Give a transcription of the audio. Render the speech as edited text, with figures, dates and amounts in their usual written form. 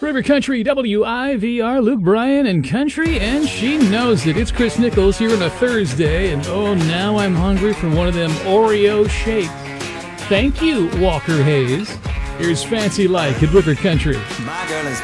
River Country, WIVR, Luke Bryan and Country, and she knows it. It's Chris Nichols here on a Thursday, and oh, now I'm hungry for one of them Oreo shakes. Thank you, Walker Hayes. Here's Fancy Like at River Country. My girl is